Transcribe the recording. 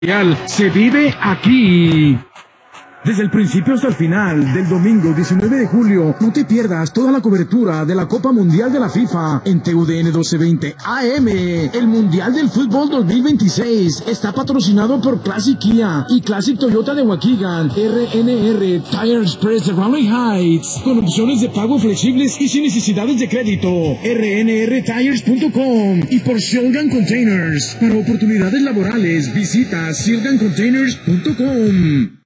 Se vive aquí. Desde el principio hasta el final del domingo 19 de julio, no te pierdas toda la cobertura de la Copa Mundial de la FIFA en TUDN 1220 AM. El Mundial del Fútbol 2026 está patrocinado por Classic Kia y Classic Toyota de Waukegan, RNR Tire Express de Raleigh Heights, con opciones de pago flexibles y sin necesidades de crédito. rnrtires.com y por Shulgan Containers. Para oportunidades laborales, visita shulgancontainers.com.